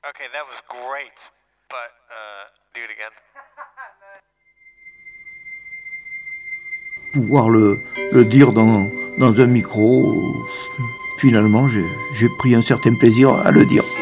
Okay, that was great, but do it again. Pouvoir le dire dans un micro, finalement, j'ai pris un certain plaisir à le dire.